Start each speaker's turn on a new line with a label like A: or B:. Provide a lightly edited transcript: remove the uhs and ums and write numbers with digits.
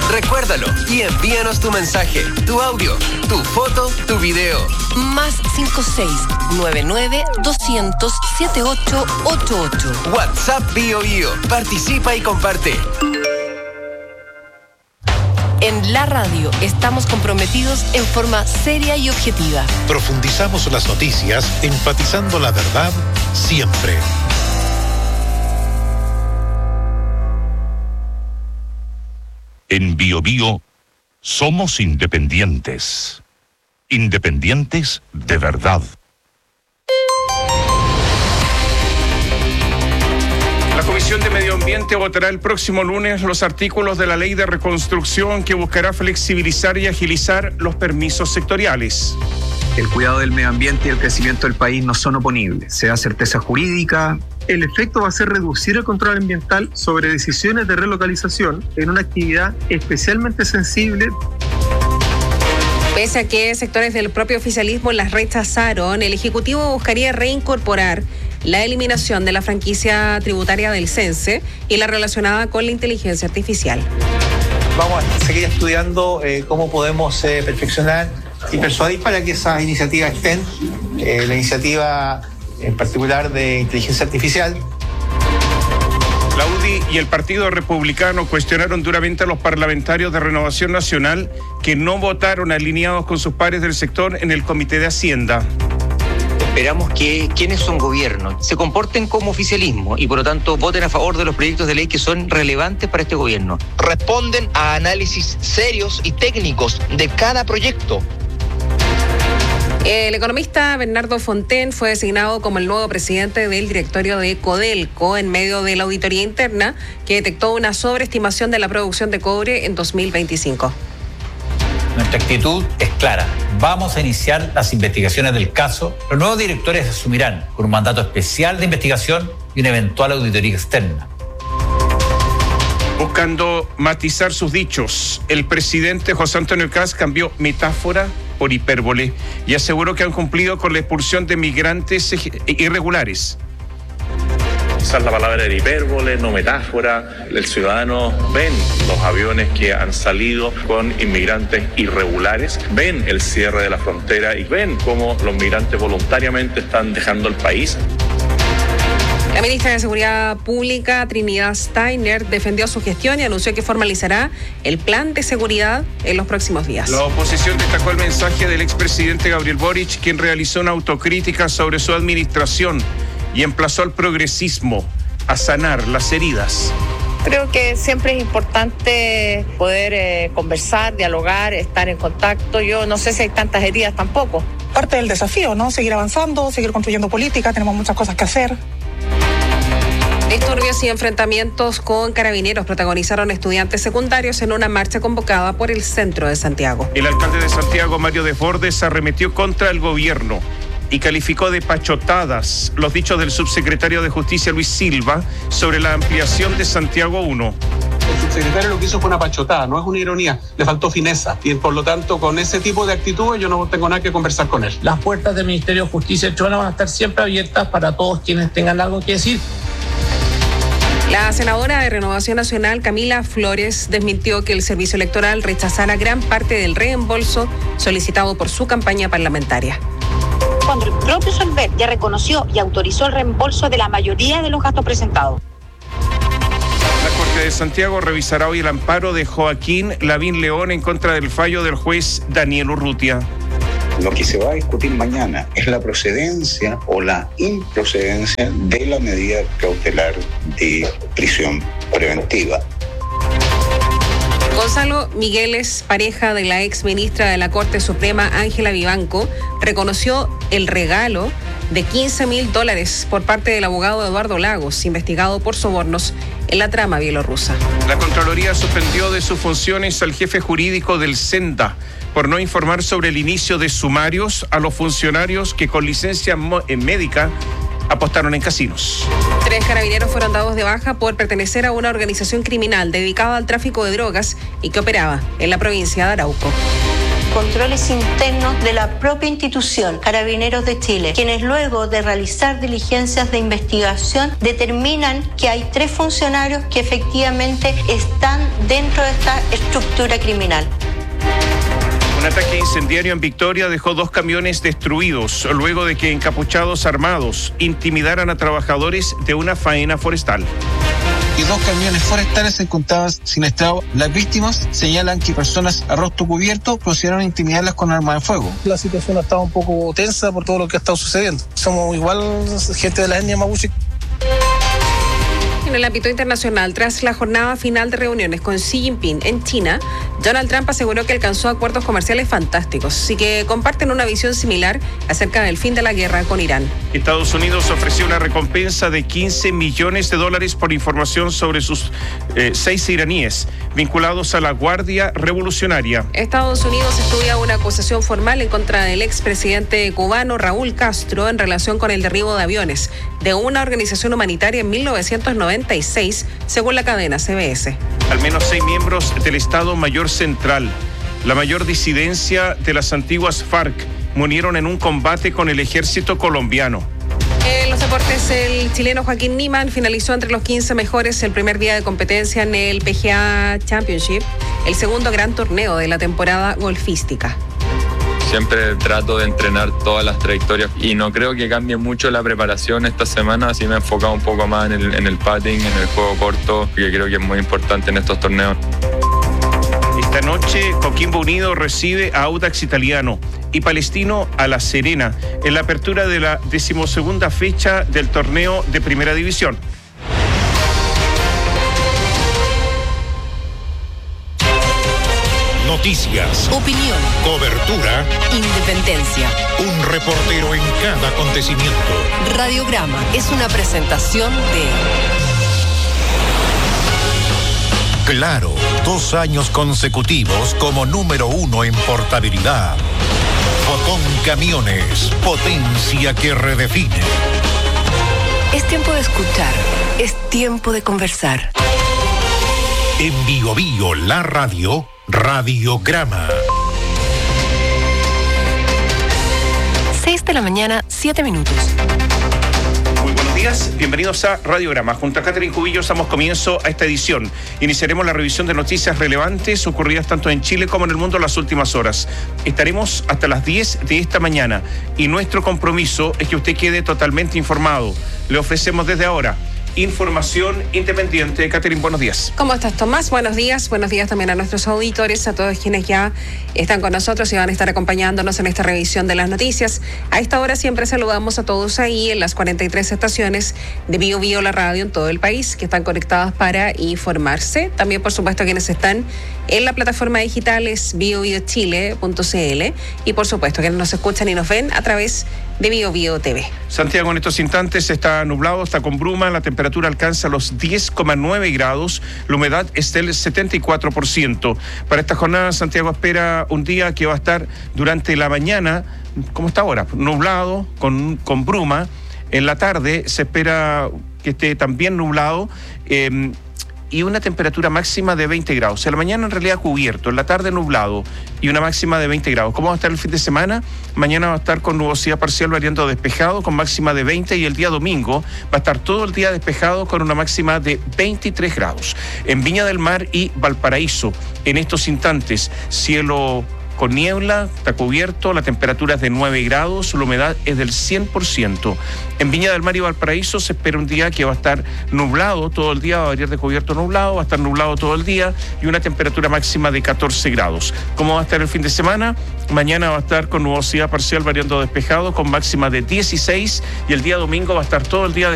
A: Recuérdalo y envíanos tu mensaje, tu audio, tu foto, tu video.
B: Más 56-99-200-7888.
A: WhatsApp BioBio. Participa y comparte.
B: En la radio estamos comprometidos en forma seria y objetiva.
C: Profundizamos las noticias, enfatizando la verdad siempre.
D: En BioBio somos independientes. Independientes de verdad.
E: La Comisión de Medio Ambiente votará el próximo lunes los artículos de la Ley de Reconstrucción que buscará flexibilizar y agilizar los permisos sectoriales.
F: El cuidado del medio ambiente y el crecimiento del país no son oponibles. Se da certeza jurídica.
G: El efecto va a ser reducir el control ambiental sobre decisiones de relocalización en una actividad especialmente sensible.
H: Pese a que sectores del propio oficialismo las rechazaron, el Ejecutivo buscaría reincorporar la eliminación de la franquicia tributaria del CENSE y la relacionada con la inteligencia artificial.
I: Vamos a seguir estudiando cómo podemos perfeccionar y persuadir para que esas iniciativas estén. La iniciativa en particular de inteligencia artificial.
E: La UDI y el Partido Republicano cuestionaron duramente a los parlamentarios de Renovación Nacional que no votaron alineados con sus pares del sector en el Comité de Hacienda.
J: Esperamos que quienes son gobierno se comporten como oficialismo y por lo tanto voten a favor de los proyectos de ley que son relevantes para este gobierno.
K: Responden a análisis serios y técnicos de cada proyecto.
H: El economista Bernardo Fontaine fue designado como el nuevo presidente del directorio de Codelco en medio de la auditoría interna que detectó una sobreestimación de la producción de cobre en 2025.
L: Nuestra actitud es clara. Vamos a iniciar las investigaciones del caso. Los nuevos directores asumirán con un mandato especial de investigación y una eventual auditoría externa.
E: Buscando matizar sus dichos, el presidente José Antonio Kast cambió metáfora por hipérbole y aseguró que han cumplido con la expulsión de migrantes irregulares.
M: Usar la palabra de hipérbole, no metáfora. El ciudadano ven los aviones que han salido con inmigrantes irregulares, ven el cierre de la frontera y ven cómo los migrantes voluntariamente están dejando el país.
H: La ministra de Seguridad Pública, Trinidad Steiner, defendió su gestión y anunció que formalizará el plan de seguridad en los próximos días.
E: La oposición destacó el mensaje del expresidente Gabriel Boric, quien realizó una autocrítica sobre su administración y emplazó al progresismo a sanar las heridas.
N: Creo que siempre es importante poder conversar, dialogar, estar en contacto. Yo no sé si hay tantas heridas tampoco.
O: Parte del desafío, ¿no? Seguir avanzando, seguir construyendo política, tenemos muchas cosas que hacer.
H: Disturbios y enfrentamientos con carabineros protagonizaron estudiantes secundarios en una marcha convocada por el centro de Santiago.
E: El alcalde de Santiago, Mario Desbordes, arremetió contra el gobierno y calificó de pachotadas los dichos del subsecretario de Justicia, Luis Silva, sobre la ampliación de Santiago 1.
P: El subsecretario lo que hizo fue una pachotada, no es una ironía, le faltó fineza y por lo tanto con ese tipo de actitudes yo no tengo nada que conversar con él.
Q: Las puertas del Ministerio de Justicia de Chona van a estar siempre abiertas para todos quienes tengan algo que decir.
H: La senadora de Renovación Nacional, Camila Flores, desmintió que el servicio electoral rechazara gran parte del reembolso solicitado por su campaña parlamentaria.
R: Cuando el propio Solver ya reconoció y autorizó el reembolso de la mayoría de los gastos presentados.
E: La Corte de Santiago revisará hoy el amparo de Joaquín Lavín León en contra del fallo del juez Daniel Urrutia.
S: Lo que se va a discutir mañana es la procedencia o la improcedencia de la medida cautelar de prisión preventiva.
H: Gonzalo Migueles, pareja de la ex ministra de la Corte Suprema, Ángela Vivanco, reconoció el regalo de $15,000 por parte del abogado Eduardo Lagos, investigado por sobornos en la trama bielorrusa.
E: La Contraloría suspendió de sus funciones al jefe jurídico del SENDA por no informar sobre el inicio de sumarios a los funcionarios que con licencia médica apostaron en casinos.
H: 3 carabineros fueron dados de baja por pertenecer a una organización criminal dedicada al tráfico de drogas y que operaba en la provincia de Arauco.
T: controles internos de la propia institución, Carabineros de Chile, quienes luego de realizar diligencias de investigación determinan que hay 3 funcionarios que efectivamente están dentro de esta estructura criminal.
E: Un ataque incendiario en Victoria dejó 2 camiones destruidos luego de que encapuchados armados intimidaran a trabajadores de una faena forestal.
U: Y 2 camiones forestales se encontraban sinistrados. Las víctimas señalan que personas a rostro cubierto procedieron a intimidarlas con armas de fuego.
Q: La situación ha estado un poco tensa por todo lo que ha estado sucediendo. Somos igual gente de la etnia mapuche.
H: En el ámbito internacional, tras la jornada final de reuniones con Xi Jinping en China, Donald Trump aseguró que alcanzó acuerdos comerciales fantásticos y que comparten una visión similar acerca del fin de la guerra con Irán.
E: Estados Unidos ofreció una recompensa de $15 millones por información sobre sus 6 iraníes vinculados a la Guardia Revolucionaria.
H: Estados Unidos estudia una acusación formal en contra del expresidente cubano Raúl Castro en relación con el derribo de aviones de una organización humanitaria en 1996, según la cadena CBS.
E: Al menos 6 miembros del Estado Mayor Central, la mayor disidencia de las antiguas FARC, murieron en un combate con el ejército colombiano.
H: En los deportes, el chileno Joaquín Niemann finalizó entre los 15 mejores el primer día de competencia en el PGA Championship, el segundo gran torneo de la temporada golfística.
V: Siempre trato de entrenar todas las trayectorias y no creo que cambie mucho la preparación esta semana, así me he enfocado un poco más en el putting, en el juego corto, que creo que es muy importante en estos torneos.
E: Esta noche, Coquimbo Unido recibe a Audax Italiano y Palestino a La Serena en la apertura de la 12ª fecha del torneo de Primera División.
C: Noticias,
B: opinión,
C: cobertura,
B: independencia.
C: Un reportero en cada acontecimiento.
B: Radiograma es una presentación de
C: Claro, 2 años consecutivos como número 1 en portabilidad. Fotón Camiones, potencia que redefine.
B: Es tiempo de escuchar, es tiempo de conversar.
C: En Bio Bio, la radio, Radiograma.
B: 6 de la mañana, 7 minutos.
E: Muy buenos días, bienvenidos a Radiograma. Junto a Catherine Cubillo damos comienzo a esta edición. Iniciaremos la revisión de noticias relevantes ocurridas tanto en Chile como en el mundo en las últimas horas. Estaremos hasta las 10 de esta mañana y nuestro compromiso es que usted quede totalmente informado. Le ofrecemos desde ahora información independiente. Catherine, buenos días.
H: ¿Cómo estás, Tomás? Buenos días también a nuestros auditores, a todos quienes ya están con nosotros y van a estar acompañándonos en esta revisión de las noticias. A esta hora siempre saludamos a todos ahí en las 43 estaciones de Bio Bio, la radio en todo el país, que están conectadas para informarse. También, por supuesto, quienes están en la plataforma digital es biobiochile.cl y, por supuesto, quienes nos escuchan y nos ven a través de Bio Bio TV.
E: Santiago en estos instantes está nublado, está con bruma, la temperatura alcanza los 10,9 grados, la humedad es del 74%. Para esta jornada, Santiago espera un día que va a estar durante la mañana, como está ahora, nublado, con bruma. En la tarde se espera que esté también nublado, y una temperatura máxima de 20 grados. En la mañana en realidad cubierto, en la tarde nublado y una máxima de 20 grados. ¿Cómo va a estar el fin de semana? Mañana va a estar con nubosidad parcial variando despejado con máxima de 20 y el día domingo va a estar todo el día despejado con una máxima de 23 grados. En Viña del Mar y Valparaíso, en estos instantes, cielo con niebla, está cubierto, la temperatura es de 9 grados, la humedad es del 100%. En Viña del Mar y Valparaíso se espera un día que va a estar nublado todo el día, va a variar de cubierto a nublado, va a estar nublado todo el día y una temperatura máxima de 14 grados. ¿Cómo va a estar el fin de semana? Mañana va a estar con nubosidad parcial variando despejado con máxima de 16 y el día domingo va a estar todo el día